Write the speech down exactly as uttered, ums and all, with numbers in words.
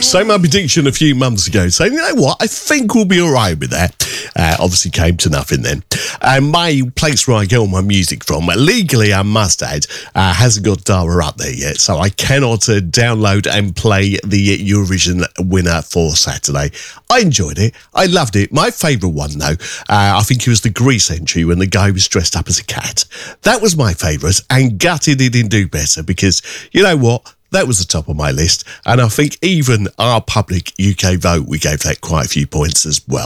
So my prediction a few months ago, saying, you know what, I think we'll be all right with that. Uh, obviously came to nothing then. And my place where I get all my music from, legally I must add, uh, hasn't got Dara up there yet, so I cannot uh, download and play the Eurovision winner for Saturday. I enjoyed it. I loved it. My favourite one, though, uh, I think it was the Greece entry when the guy was dressed up as a cat. That was my favourite, and gutted it didn't do better because, you know what? That was the top of my list, and I think even our public U K vote, we gave that quite a few points as well.